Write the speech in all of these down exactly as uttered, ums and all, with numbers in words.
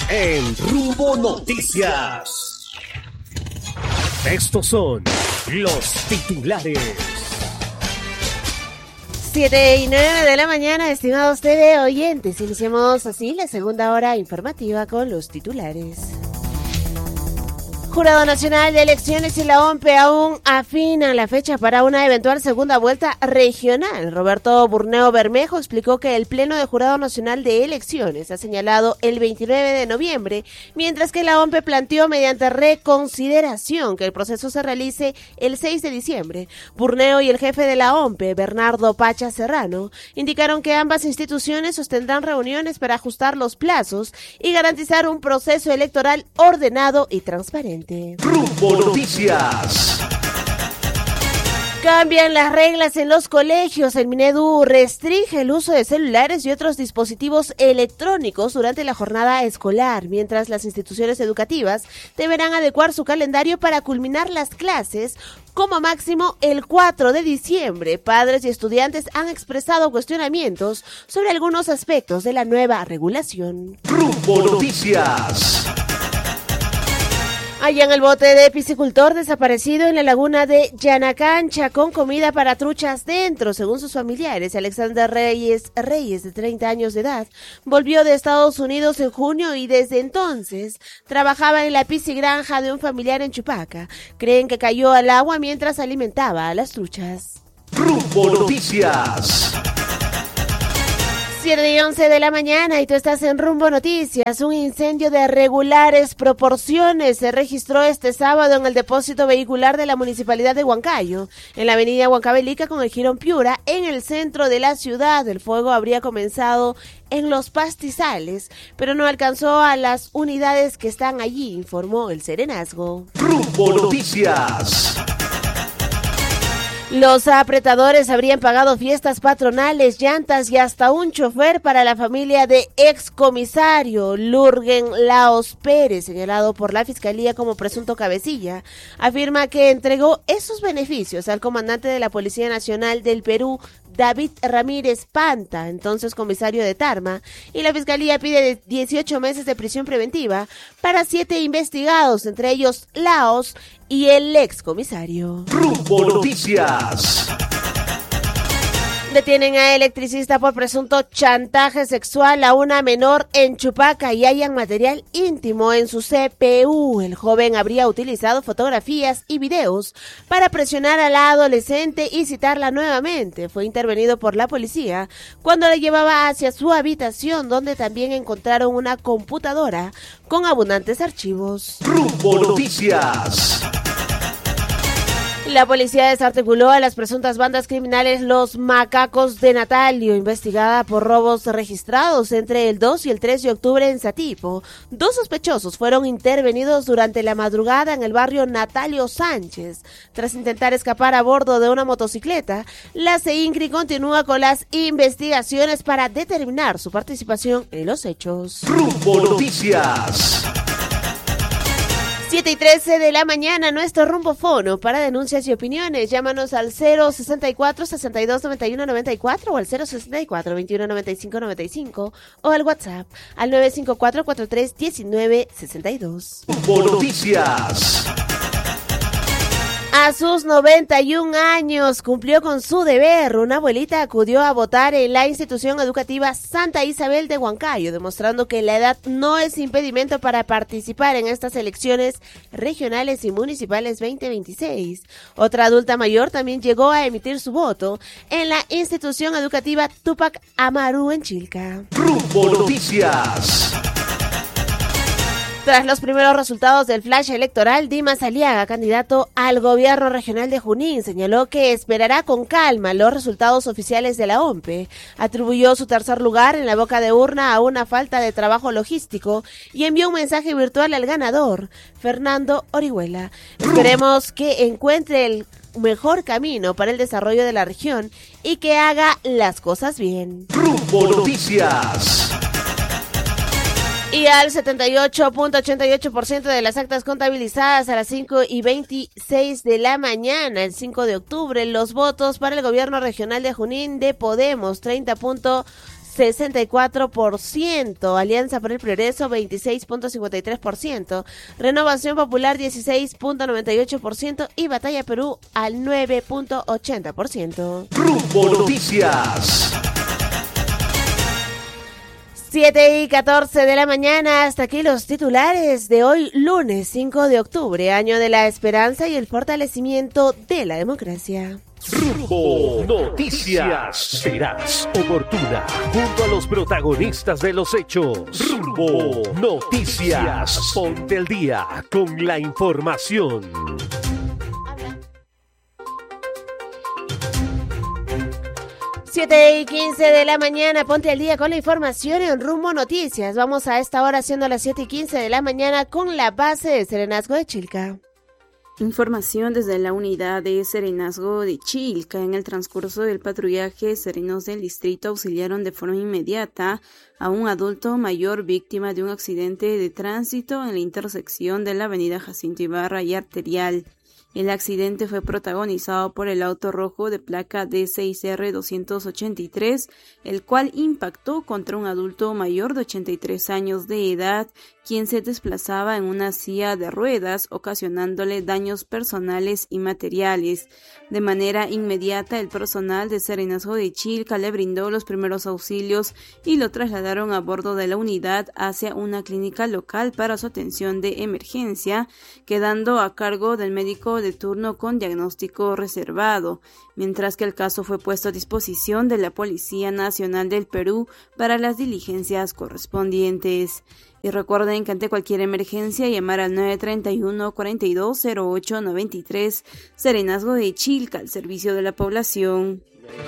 en Rumbo Noticias. Estos son los titulares. Siete y nueve de la mañana, estimados T V oyentes. Iniciamos así la segunda hora informativa con los titulares. Jurado Nacional de Elecciones y la O M P E aún afinan la fecha para una eventual segunda vuelta regional. Roberto Burneo Bermejo explicó que el Pleno de Jurado Nacional de Elecciones ha señalado el veintinueve de noviembre, mientras que la O M P E planteó mediante reconsideración que el proceso se realice el seis de diciembre. Burneo y el jefe de la O M P E, Bernardo Pacha Serrano, indicaron que ambas instituciones sostendrán reuniones para ajustar los plazos y garantizar un proceso electoral ordenado y transparente. Rumbo Noticias. Cambian las reglas en los colegios. El Minedu restringe el uso de celulares y otros dispositivos electrónicos durante la jornada escolar, mientras las instituciones educativas deberán adecuar su calendario para culminar las clases como máximo el cuatro de diciembre. Padres y estudiantes han expresado cuestionamientos sobre algunos aspectos de la nueva regulación. Rumbo Noticias. Hallan el bote de piscicultor desaparecido en la laguna de Yanacancha con comida para truchas dentro. Según sus familiares, Alexander Reyes, Reyes, de treinta años de edad, volvió de Estados Unidos en junio y desde entonces trabajaba en la piscigranja de un familiar en Chupaca. Creen que cayó al agua mientras alimentaba a las truchas. Rumbo Noticias. siete y once de la mañana y tú estás en Rumbo Noticias. Un incendio de regulares proporciones se registró este sábado en el depósito vehicular de la Municipalidad de Huancayo, en la avenida Huancavelica con el Jirón Piura, en el centro de la ciudad. El fuego habría comenzado en los pastizales, pero no alcanzó a las unidades que están allí, informó el Serenazgo. Rumbo Noticias. Los apretadores habrían pagado fiestas patronales, llantas y hasta un chofer para la familia de excomisario Lurgen Laos Pérez, señalado por la Fiscalía como presunto cabecilla. Afirma que entregó esos beneficios al comandante de la Policía Nacional del Perú, David Ramírez Panta, entonces comisario de Tarma, y la Fiscalía pide dieciocho meses de prisión preventiva para siete investigados, entre ellos Laos y el excomisario. Rumbo Noticias. Detienen a electricista por presunto chantaje sexual a una menor en Chupaca y hallan material íntimo en su C P U. El joven habría utilizado fotografías y videos para presionar a la adolescente y citarla nuevamente. Fue intervenido por la policía cuando la llevaba hacia su habitación, donde también encontraron una computadora con abundantes archivos. Rumbo Noticias. La policía desarticuló a las presuntas bandas criminales Los Macacos de Natalio, investigada por robos registrados entre el dos y el tres de octubre en Satipo. Dos sospechosos fueron intervenidos durante la madrugada en el barrio Natalio Sánchez. Tras intentar escapar a bordo de una motocicleta, la CEINCRI continúa con las investigaciones para determinar su participación en los hechos. Rumbo Noticias. siete y trece de la mañana, nuestro rumbofono para denuncias y opiniones. Llámanos al cero sesenta y cuatro, sesenta y dos, noventa y uno, noventa y cuatro o al cero sesenta y cuatro, veintiuno, noventa y cinco, noventa y cinco o al WhatsApp al nueve cinco cuatro, cuatro tres uno nueve, seis dos. Rumbo Noticias. A sus noventa y un años cumplió con su deber. Una abuelita acudió a votar en la institución educativa Santa Isabel de Huancayo, demostrando que la edad no es impedimento para participar en estas elecciones regionales y municipales veinte veintiséis. Otra adulta mayor también llegó a emitir su voto en la institución educativa Tupac Amaru en Chilca. Rumbo Noticias. Tras los primeros resultados del flash electoral, Dimas Aliaga, candidato al gobierno regional de Junín, señaló que esperará con calma los resultados oficiales de la O M P E. Atribuyó su tercer lugar en la boca de urna a una falta de trabajo logístico y envió un mensaje virtual al ganador, Fernando Orihuela. Esperemos que encuentre el mejor camino para el desarrollo de la región y que haga las cosas bien. Rumbo Noticias. Y al setenta y ocho punto ochenta y ocho por ciento de las actas contabilizadas a las cinco y veintiséis de la mañana, el cinco de octubre, los votos para el gobierno regional de Junín de Podemos, treinta punto sesenta y cuatro por ciento, Alianza por el Progreso veintiséis punto cincuenta y tres por ciento, Renovación Popular dieciséis punto noventa y ocho por ciento y Batalla Perú al nueve punto ochenta por ciento. Rumbo Noticias. siete y catorce de la mañana, hasta aquí los titulares de hoy, lunes cinco de octubre, año de la esperanza y el fortalecimiento de la democracia. Rumbo Noticias. Serás oportuna junto a los protagonistas de los hechos. Rumbo Noticias. Ponte al día con la información. siete y quince de la mañana, ponte al día con la información en Rumbo Noticias. Vamos a esta hora siendo las siete y quince de la mañana con la base de Serenazgo de Chilca. Información desde la unidad de Serenazgo de Chilca. En el transcurso del patrullaje, serenos del distrito auxiliaron de forma inmediata a un adulto mayor víctima de un accidente de tránsito en la intersección de la avenida Jacinto Ibarra y Arterial. El accidente fue protagonizado por el auto rojo de placa D seis R doscientos ochenta y tres, el cual impactó contra un adulto mayor de ochenta y tres años de edad, quien se desplazaba en una silla de ruedas, ocasionándole daños personales y materiales. De manera inmediata, el personal de Serenazgo de Chilca le brindó los primeros auxilios y lo trasladaron a bordo de la unidad hacia una clínica local para su atención de emergencia, quedando a cargo del médico de turno con diagnóstico reservado, mientras que el caso fue puesto a disposición de la Policía Nacional del Perú para las diligencias correspondientes. Y recuerden que ante cualquier emergencia llamar al nueve treinta y uno, cuarenta y dos, cero ocho, noventa y tres, Serenazgo de Chilca, al servicio de la población.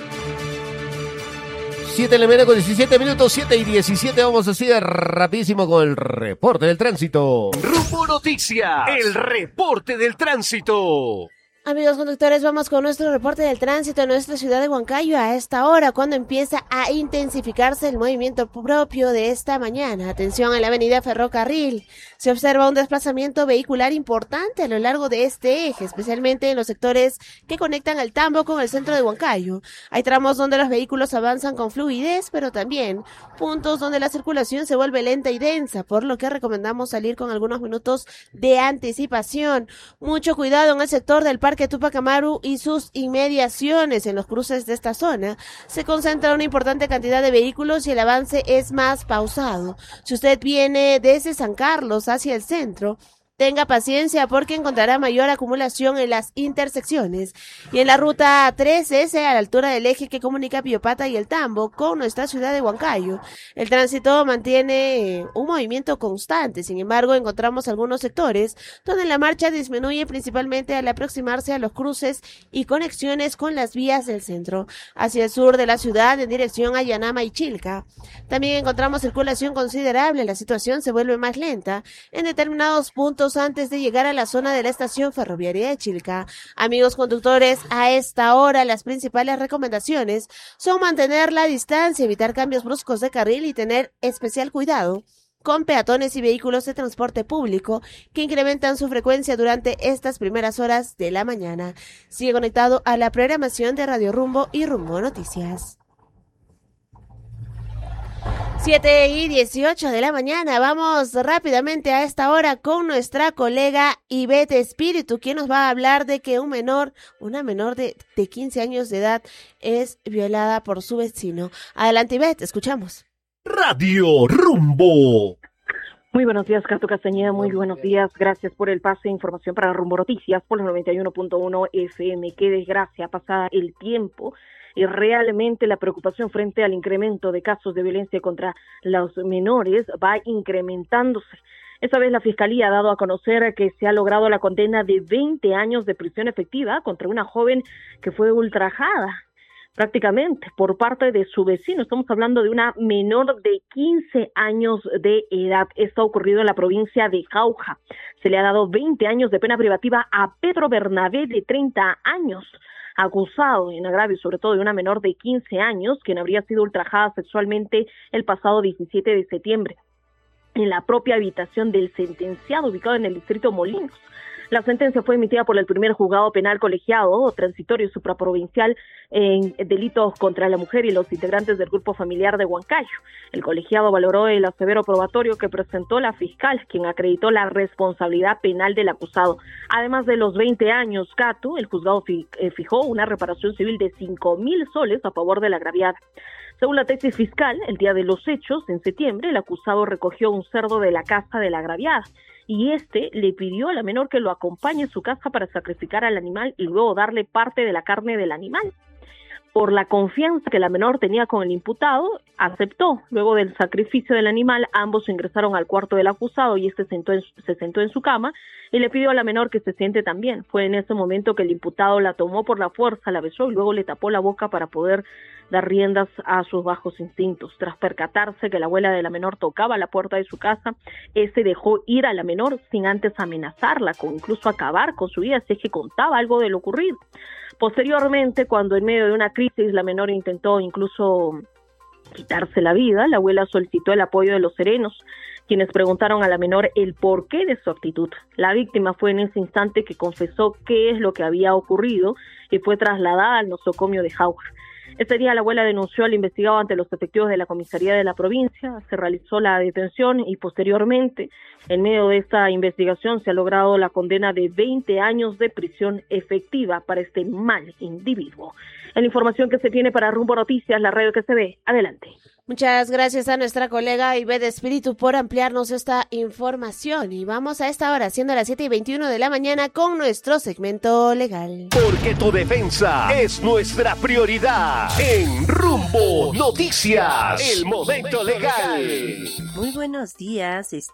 siete de la mañana con diecisiete minutos, siete y diecisiete, vamos así de rapidísimo con el reporte del tránsito. Rumbo Noticias. El reporte del tránsito. Amigos conductores, vamos con nuestro reporte del tránsito en nuestra ciudad de Huancayo a esta hora, cuando empieza a intensificarse el movimiento propio de esta mañana. Atención en la avenida Ferrocarril. Se observa un desplazamiento vehicular importante a lo largo de este eje, especialmente en los sectores que conectan al Tambo con el centro de Huancayo. Hay tramos donde los vehículos avanzan con fluidez, pero también puntos donde la circulación se vuelve lenta y densa, por lo que recomendamos salir con algunos minutos de anticipación. Mucho cuidado en el sector del Parque Tupac Amaru y sus inmediaciones. En los cruces de esta zona se concentra una importante cantidad de vehículos y el avance es más pausado. Si usted viene desde San Carlos hacia el centro, tenga paciencia porque encontrará mayor acumulación en las intersecciones. Y en la ruta tres ese, a la altura del eje que comunica Piopata y el Tambo con nuestra ciudad de Huancayo, el tránsito mantiene un movimiento constante. Sin embargo, encontramos algunos sectores donde la marcha disminuye, principalmente al aproximarse a los cruces y conexiones con las vías del centro. Hacia el sur de la ciudad, en dirección a Yanama y Chilca, también encontramos circulación considerable. La situación se vuelve más lenta en determinados puntos antes de llegar a la zona de la estación ferroviaria de Chilca. Amigos conductores, a esta hora las principales recomendaciones son mantener la distancia, evitar cambios bruscos de carril y tener especial cuidado con peatones y vehículos de transporte público que incrementan su frecuencia durante estas primeras horas de la mañana. Sigue conectado a la programación de Radio Rumbo y Rumbo Noticias. siete y dieciocho de la mañana, vamos rápidamente a esta hora con nuestra colega Ivette Espíritu, quien nos va a hablar de que un menor, una menor de, de quince años de edad es violada por su vecino. Adelante, Ivette, escuchamos. Radio Rumbo. Muy buenos días, Cato Castañeda, muy buenos días, gracias por el pase de información para Rumbo Noticias por los noventa y uno punto uno F M. Qué desgracia, pasa el tiempo y realmente la preocupación frente al incremento de casos de violencia contra los menores va incrementándose. Esta vez la Fiscalía ha dado a conocer que se ha logrado la condena de veinte años de prisión efectiva contra una joven que fue ultrajada prácticamente por parte de su vecino. Estamos hablando de una menor de quince años de edad. Esto ha ocurrido en la provincia de Jauja. Se le ha dado veinte años de pena privativa a Pedro Bernabé, de treinta años, acusado en agravio sobre todo de una menor de quince años, quien habría sido ultrajada sexualmente el pasado diecisiete de septiembre en la propia habitación del sentenciado ubicado en el distrito Molinos. La sentencia fue emitida por el primer juzgado penal colegiado, transitorio y supraprovincial en delitos contra la mujer y los integrantes del grupo familiar de Huancayo. El colegiado valoró el asevero probatorio que presentó la fiscal, quien acreditó la responsabilidad penal del acusado. Además de los veinte años, Cato, el juzgado fijó una reparación civil de cinco mil soles a favor de la agraviada. Según la tesis fiscal, el día de los hechos, en septiembre, el acusado recogió un cerdo de la casa de la agraviada y este le pidió a la menor que lo acompañe a su casa para sacrificar al animal y luego darle parte de la carne del animal. Por la confianza que la menor tenía con el imputado, aceptó. Luego del sacrificio del animal, ambos ingresaron al cuarto del acusado y este sentó en, se sentó en su cama y le pidió a la menor que se siente también. Fue en ese momento que el imputado la tomó por la fuerza, la besó y luego le tapó la boca para poder dar riendas a sus bajos instintos. Tras percatarse que la abuela de la menor tocaba la puerta de su casa, este dejó ir a la menor sin antes amenazarla, con incluso acabar con su vida si es que contaba algo de lo ocurrido. Posteriormente, cuando en medio de una crisis la menor intentó incluso quitarse la vida, la abuela solicitó el apoyo de los serenos, quienes preguntaron a la menor el porqué de su actitud. La víctima fue en ese instante que confesó qué es lo que había ocurrido y fue trasladada al nosocomio de Jauja. Ese día la abuela denunció al investigado ante los efectivos de la comisaría de la provincia, se realizó la detención y posteriormente, en medio de esta investigación, se ha logrado la condena de veinte años de prisión efectiva para este mal individuo. En la información que se tiene para Rumbo Noticias, la radio que se ve, adelante. Muchas gracias a nuestra colega Ivette Espíritu por ampliarnos esta información. Y vamos a esta hora, siendo las siete y veintiuno de la mañana, con nuestro segmento legal. Porque tu defensa es nuestra prioridad. En Rumbo Noticias, el momento legal. Muy buenos días.